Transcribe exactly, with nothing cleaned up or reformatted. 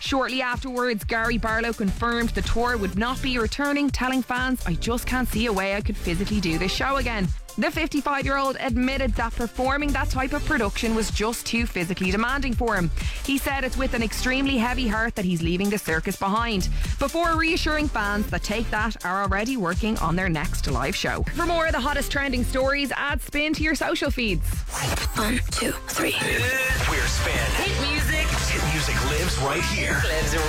Shortly afterwards, Gary Barlow confirmed the tour would not be returning, telling fans, "I just can't see a way I could physically do this show again." The fifty-five-year-old admitted that performing that type of production was just too physically demanding for him. He said it's with an extremely heavy heart that he's leaving the circus behind, before reassuring fans that Take That are already working on their next live show. For more of the hottest trending stories, add Spin to your social feeds. One, two, three. We're Spin. Hit music. Hit music lives right here. Lives